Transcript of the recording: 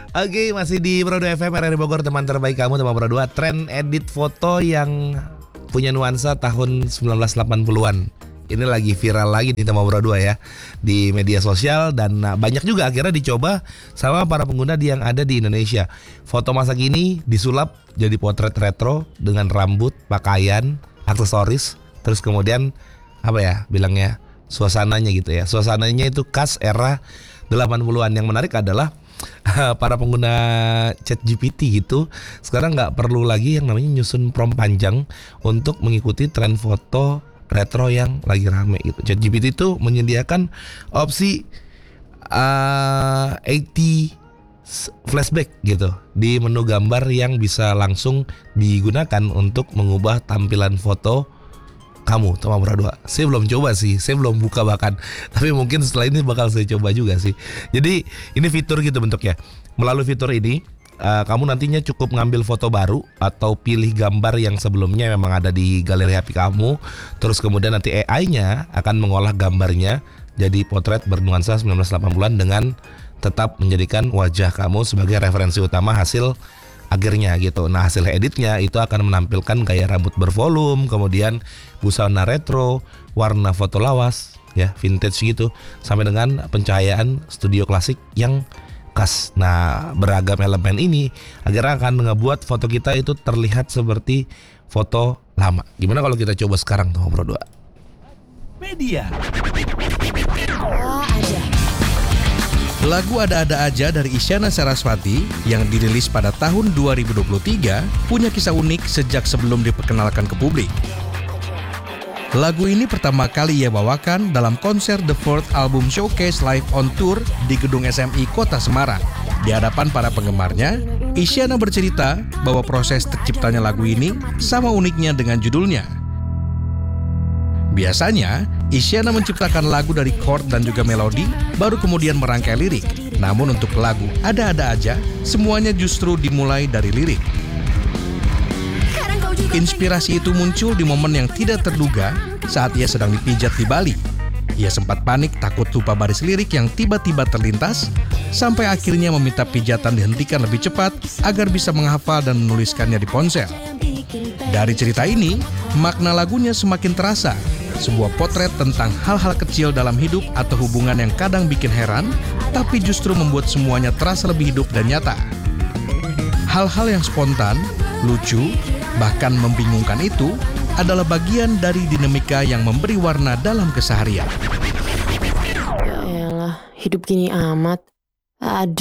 Oke, masih di Pro 2 FM RRI Bogor, teman terbaik kamu, teman Pro 2. Tren edit foto yang punya nuansa tahun 1980-an. Ini lagi viral lagi di teman Pro 2 ya, di media sosial. Dan banyak juga akhirnya dicoba sama para pengguna yang ada di Indonesia. Foto masa kini disulap jadi potret retro dengan rambut, pakaian, aksesoris. Terus kemudian apa ya bilangnya, suasananya gitu ya. Suasananya itu khas era 80-an. Yang menarik adalah para pengguna ChatGPT gitu sekarang nggak perlu lagi yang namanya nyusun prompt panjang untuk mengikuti tren foto retro yang lagi rame gitu. ChatGPT itu menyediakan opsi 80 flashback gitu di menu gambar yang bisa langsung digunakan untuk mengubah tampilan foto kamu, teman Pro 2. Saya belum coba sih, saya belum buka bahkan. Tapi mungkin setelah ini bakal saya coba juga sih. Jadi ini fitur gitu bentuknya. Melalui fitur ini, kamu nantinya cukup ngambil foto baru atau pilih gambar yang sebelumnya memang ada di galeri HP kamu. Terus kemudian nanti AI-nya akan mengolah gambarnya jadi potret bernuansa 1980-an dengan tetap menjadikan wajah kamu sebagai referensi utama hasil akhirnya gitu. Nah, hasil editnya itu akan menampilkan gaya rambut bervolume, kemudian busana retro, warna foto lawas ya, vintage gitu, sampai dengan pencahayaan studio klasik yang khas. Nah, beragam elemen ini akhirnya akan ngebuat foto kita itu terlihat seperti foto lama. Gimana kalau kita coba sekarang tuh, Bro 2? Media. Ada. Lagu Ada-Ada Aja dari Isyana Sarasvati yang dirilis pada tahun 2023 punya kisah unik sejak sebelum diperkenalkan ke publik. Lagu ini pertama kali ia bawakan dalam konser The Fourth Album Showcase Live on Tour di Gedung SMI Kota Semarang. Di hadapan para penggemarnya, Isyana bercerita bahwa proses terciptanya lagu ini sama uniknya dengan judulnya. Biasanya, Isyana menciptakan lagu dari chord dan juga melodi, baru kemudian merangkai lirik. Namun untuk lagu Ada-Ada Aja, semuanya justru dimulai dari lirik. Inspirasi itu muncul di momen yang tidak terduga saat ia sedang dipijat di Bali. Ia sempat panik takut lupa baris lirik yang tiba-tiba terlintas, sampai akhirnya meminta pijatan dihentikan lebih cepat agar bisa menghafal dan menuliskannya di ponsel. Dari cerita ini, makna lagunya semakin terasa. Sebuah potret tentang hal-hal kecil dalam hidup atau hubungan yang kadang bikin heran, tapi justru membuat semuanya terasa lebih hidup dan nyata. Hal-hal yang spontan, lucu, bahkan membingungkan itu adalah bagian dari dinamika yang memberi warna dalam keseharian. Ya elah, hidup gini amat. Aduh.